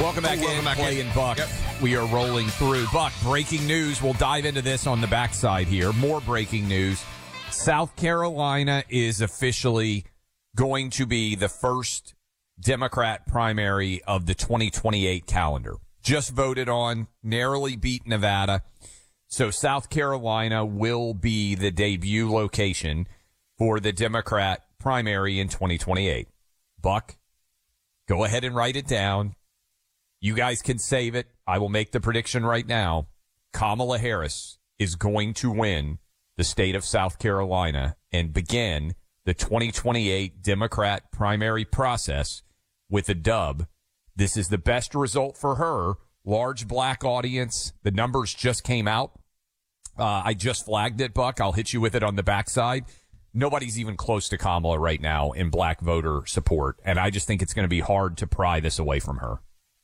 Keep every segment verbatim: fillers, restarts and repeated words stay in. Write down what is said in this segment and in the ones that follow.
Welcome back oh, welcome in, back Clay in. and Buck. Yep. We are rolling through. Buck, breaking news. We'll dive into this on the backside here. More breaking news. South Carolina is officially going to be the first Democrat primary of the twenty twenty-eight calendar. Just voted on, narrowly beat Nevada. So South Carolina will be the debut location for the Democrat primary in twenty twenty-eight. Buck, go ahead and write it down. You guys can save it. I will make the prediction right now. Kamala Harris is going to win the state of South Carolina and begin the twenty twenty-eight Democrat primary process with a dub. This is the best result for her. Large black audience. The numbers just came out. Uh, I just flagged it, Buck. I'll hit you with it on the backside. Nobody's even close to Kamala right now in black voter support, and I just think it's going to be hard to pry this away from her.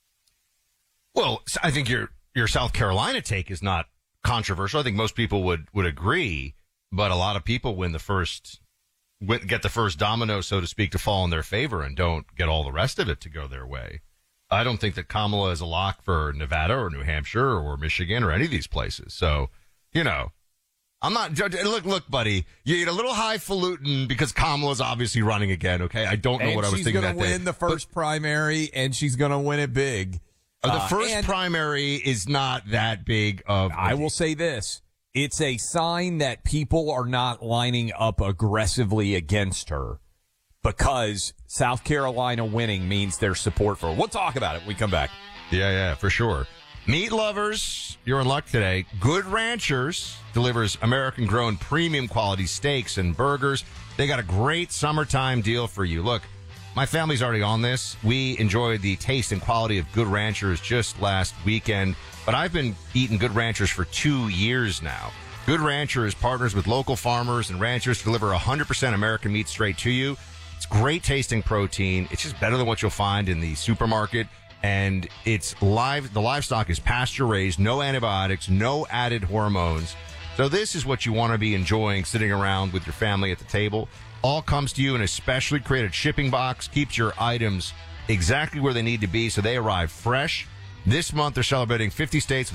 Well, I think your your South Carolina take is not controversial. I think most people would, would agree, but a lot of people win the first, win, get the first domino, so to speak, to fall in their favor and don't get all the rest of it to go their way. I don't think that Kamala is a lock for Nevada or New Hampshire or Michigan or any of these places. So, you know, I'm not, look, look, buddy, you get a little highfalutin because Kamala's obviously running again, okay? I don't know and what I was thinking that day. She's going to win the first but, primary, and she's going to win it big. Uh, the uh, first primary is not that big of... I will say this. It's a sign that people are not lining up aggressively against her because South Carolina winning means their support for her. We'll talk about it when we come back. Yeah, yeah, for sure. Meat lovers, you're in luck today. Good Ranchers delivers American-grown premium quality steaks and burgers. They got a great summertime deal for you. Look, my family's already on this. We enjoyed the taste and quality of Good Ranchers just last weekend, but I've been eating Good Ranchers for two years now. Good Ranchers partners with local farmers and ranchers to deliver one hundred percent American meat straight to you. It's great tasting protein. It's just better than what you'll find in the supermarket. And it's live. The livestock is pasture raised, no antibiotics, no added hormones. So this is what you want to be enjoying sitting around with your family at the table. All comes to you in a specially created shipping box, keeps your items exactly where they need to be so they arrive fresh. This month they're celebrating fifty states with